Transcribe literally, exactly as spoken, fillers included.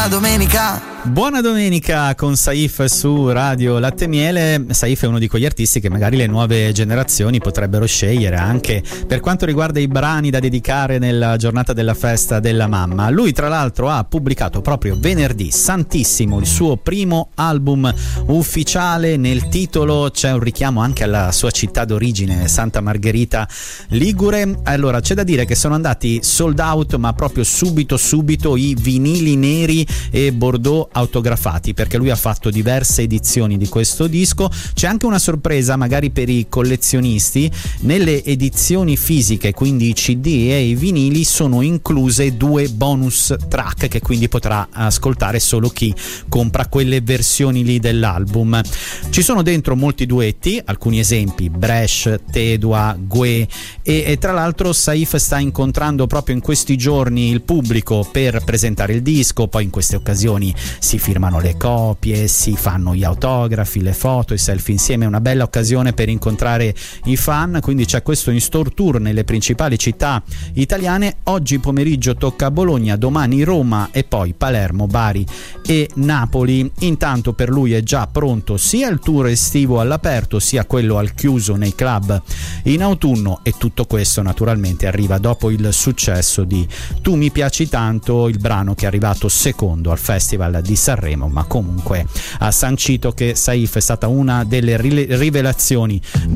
buona domenica. Buona domenica con Saif su Radio Latte Miele. Saif è uno di quegli artisti che magari le nuove generazioni potrebbero scegliere anche per quanto riguarda i brani da dedicare nella giornata della festa della mamma. Lui tra l'altro ha pubblicato proprio venerdì santissimo il suo primo album ufficiale. Nel titolo c'è un richiamo anche alla sua città d'origine, Santa Margherita Ligure. Allora c'è da dire che sono andati sold out, ma proprio subito subito, i vinili neri e bordeaux autografati, perché lui ha fatto diverse edizioni di questo disco. C'è anche una sorpresa magari per i collezionisti: nelle edizioni fisiche, quindi i C D e i vinili, sono incluse due bonus track che quindi potrà ascoltare solo chi compra quelle versioni lì dell'album. Ci sono dentro molti duetti, alcuni esempi: Bresh, Tedua, Gue, e, e tra l'altro Saif sta incontrando proprio in questi giorni il pubblico per presentare il disco. Poi in queste occasioni si firmano le copie, si fanno gli autografi, le foto, i selfie insieme. È una bella occasione per incontrare i fan, quindi c'è questo in store tour nelle principali città italiane. Oggi pomeriggio tocca Bologna, domani Roma e poi Palermo, Bari e Napoli. Intanto per lui è già pronto sia il tour estivo all'aperto sia quello al chiuso nei club in autunno, e tutto questo naturalmente arriva dopo il successo di Tu mi piaci tanto, il brano che è arrivato secondo al Festival di Sanremo, ma comunque ha sancito che Saif è stata una delle rivelazioni